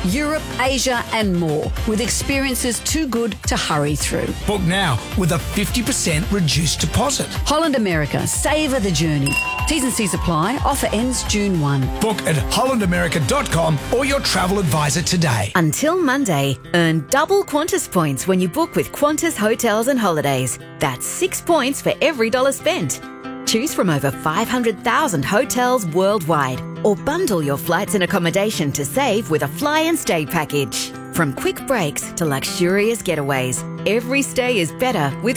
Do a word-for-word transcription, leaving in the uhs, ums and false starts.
Europe, Asia and more, with experiences too good to hurry through. Book now with a fifty percent reduced deposit. Holland America, savour the journey. T's and C's apply. Offer ends June first. Book at holland america dot com or your travel advisor today. Until Monday, earn double Qantas points when you book with Qantas Hotels and Holidays. That's six points for every dollar spent. Choose from over five hundred thousand hotels worldwide, or bundle your flights and accommodation to save with a fly and stay package. From quick breaks to luxurious getaways, every stay is better with